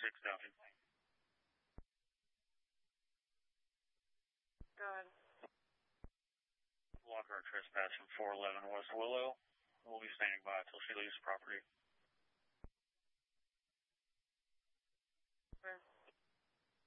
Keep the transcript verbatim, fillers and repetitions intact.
six Duffy. Go ahead. Block our trespass from four eleven West Willow. We'll be standing by until she leaves the property.